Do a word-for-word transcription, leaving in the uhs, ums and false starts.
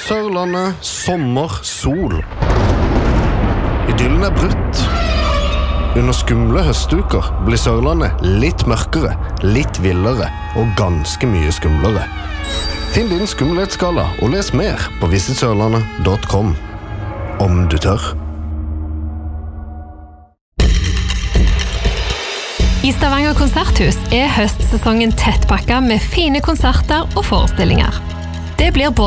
Sørlandet, sommer, sol. Idyllen er brutt. Under skumle høstuker blir Sørlandet litt mørkere, litt villere og ganske mye skumlere. Finn din skummelhetsskala og les mer på visit sørlandet punktum com. Om du tør. I Stavanger konserthus er høstsesongen tettpakket med fine konserter og forestillinger. Det blir både